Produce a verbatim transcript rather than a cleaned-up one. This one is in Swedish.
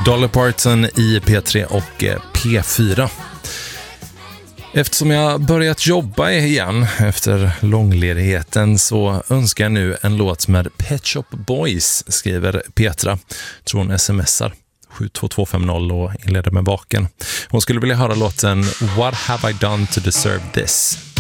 Dolly Parton i P tre och P fyra. Eftersom jag börjat jobba igen efter långledigheten så önskar jag nu en låt med Pet Shop Boys, skriver Petra. Tror hon smsar sju två två fem noll och inleder med vaken. Hon skulle vilja höra låten What Have I Done to Deserve This?